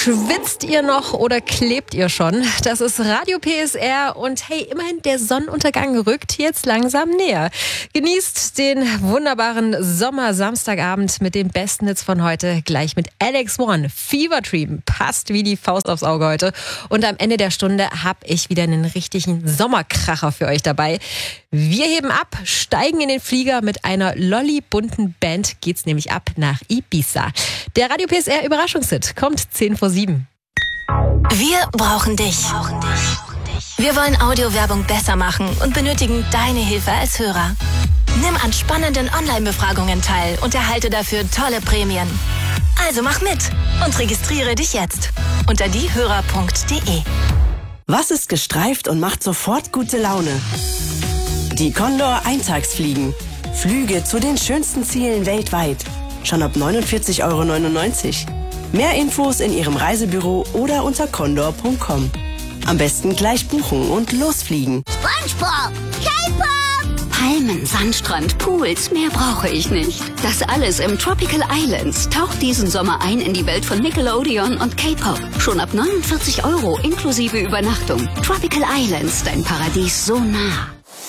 Schwitzt ihr noch oder klebt ihr schon? Das ist Radio PSR und hey, immerhin der Sonnenuntergang rückt jetzt langsam näher. Genießt den wunderbaren Sommer-Samstagabend mit den besten Hits von heute. Gleich mit Alex One. Fever Dream passt wie die Faust aufs Auge heute. Und am Ende der Stunde habe ich wieder einen richtigen Sommerkracher für euch dabei. Wir heben ab, steigen in den Flieger. Mit einer lollibunten Band geht's nämlich ab nach Ibiza. Der Radio PSR Überraschungshit kommt 6:50. Wir brauchen dich. Wir wollen Audiowerbung besser machen und benötigen deine Hilfe als Hörer. Nimm an spannenden Online-Befragungen teil und erhalte dafür tolle Prämien. Also mach mit und registriere dich jetzt unter diehörer.de. Was ist gestreift und macht sofort gute Laune? Die Condor Eintagsfliegen. Flüge zu den schönsten Zielen weltweit. Schon ab 49,99 €. Mehr Infos in Ihrem Reisebüro oder unter condor.com. Am besten gleich buchen und losfliegen. SpongeBob, K-Pop! Palmen, Sandstrand, Pools, mehr brauche ich nicht. Das alles im Tropical Islands. Taucht diesen Sommer ein in die Welt von Nickelodeon und K-Pop. Schon ab 49 € inklusive Übernachtung. Tropical Islands, dein Paradies so nah.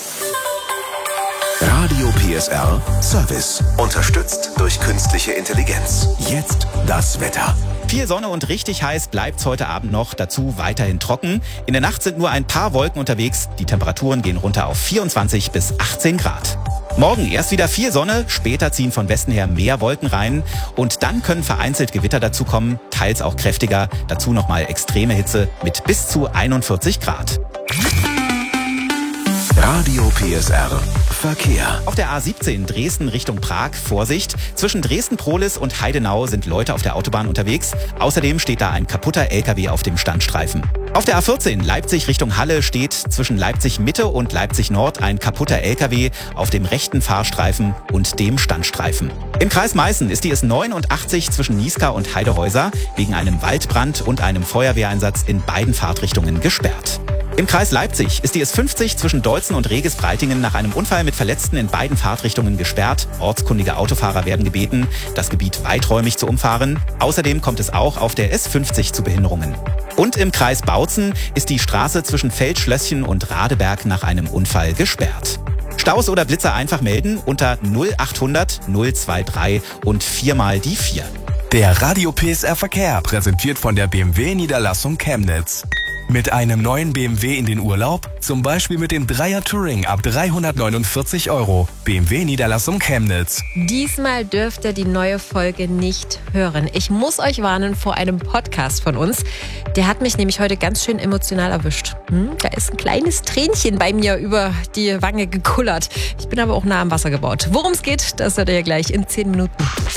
Radio PSR Service. Unterstützt durch künstliche Intelligenz. Jetzt das Wetter. Viel Sonne und richtig heiß bleibt's heute Abend noch, dazu weiterhin trocken. In der Nacht sind nur ein paar Wolken unterwegs, die Temperaturen gehen runter auf 24 bis 18 Grad. Morgen erst wieder viel Sonne, später ziehen von Westen her mehr Wolken rein und dann können vereinzelt Gewitter dazukommen, teils auch kräftiger, dazu nochmal extreme Hitze mit bis zu 41 Grad. Radio PSR Verkehr. Auf der A17 Dresden Richtung Prag, Vorsicht. Zwischen Dresden-Prohlis und Heidenau sind Leute auf der Autobahn unterwegs. Außerdem steht da ein kaputter LKW auf dem Standstreifen. Auf der A14 Leipzig Richtung Halle steht zwischen Leipzig Mitte und Leipzig Nord ein kaputter LKW auf dem rechten Fahrstreifen und dem Standstreifen. Im Kreis Meißen ist die S89 zwischen Nieská und Heidehäuser wegen einem Waldbrand und einem Feuerwehreinsatz in beiden Fahrtrichtungen gesperrt. Im Kreis Leipzig ist die S50 zwischen Deutzen und Regis-Breitingen nach einem Unfall mit Verletzten in beiden Fahrtrichtungen gesperrt. Ortskundige Autofahrer werden gebeten, das Gebiet weiträumig zu umfahren. Außerdem kommt es auch auf der S50 zu Behinderungen. Und im Kreis Bautzen ist die Straße zwischen Feldschlösschen und Radeberg nach einem Unfall gesperrt. Staus oder Blitzer einfach melden unter 0800 023 und 4 die 4. Der Radio PSR Verkehr präsentiert von der BMW Niederlassung Chemnitz. Mit einem neuen BMW in den Urlaub, zum Beispiel mit dem Dreier Touring ab 349 €. BMW Niederlassung Chemnitz. Diesmal dürft ihr die neue Folge nicht hören. Ich muss euch warnen vor einem Podcast von uns. Der hat mich nämlich heute ganz schön emotional erwischt. Da ist ein kleines Tränchen bei mir über die Wange gekullert. Ich bin aber auch nah am Wasser gebaut. Worum es geht, das hört ihr ja gleich in 10 Minuten.